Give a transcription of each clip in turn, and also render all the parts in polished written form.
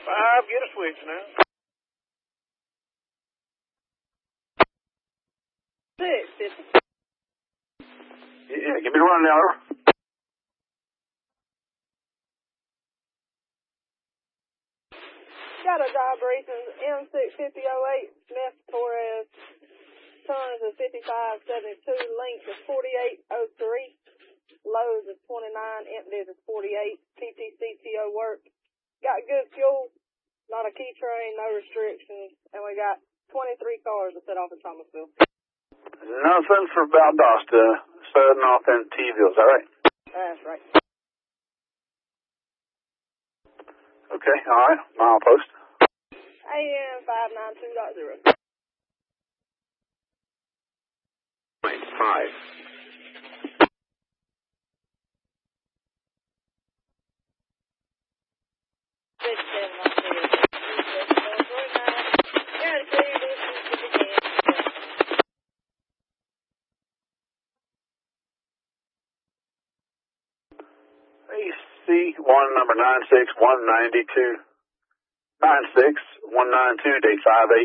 5, get a switch now. 650. Yeah, give me the rundown, over. Got a job racing M65008, Smith Torres, tons is 5572, length is 4803, loads is 29, empties is 48, PTCTO work. Got good fuel, not a key train, no restrictions, and we got 23 cars to set off in Thomasville. Nothing for Valdosta, setting off in T-ville, is that right? That's right. Okay, alright, milepost. AM 592.0. 5. AC 1 number 96192. 96192, date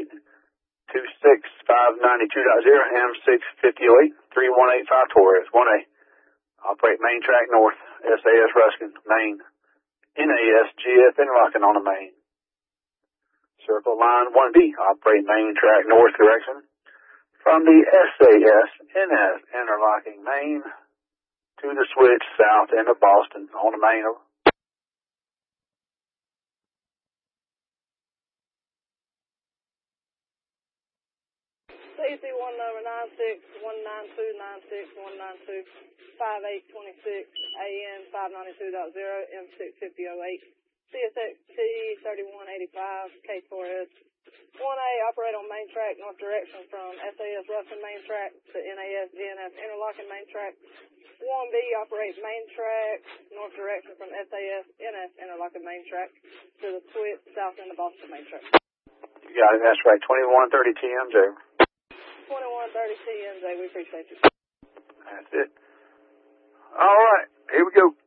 5/8/26/592.0, M65008, 3185 Torres, 1A. Operate main track north, SAS Ruskin, main. NAS GF interlocking on the main. Circle line 1B, operate main track north direction. From the SAS NS interlocking main to the switch south end of Boston on the main. CC 1 number 9619296192192 5826 AM 592.0 M65008 CSXT 3185 K Torres 1A operate on main track north direction from SAS Ruskin main track to NAS GNS interlocking main track. 1B operate main track north direction from SAS NS interlocking main track to the switch south end of Boston main track. You got it, that's right, 2130 TMJ. 2130 TMJ, we appreciate you. That's it. All right, here we go.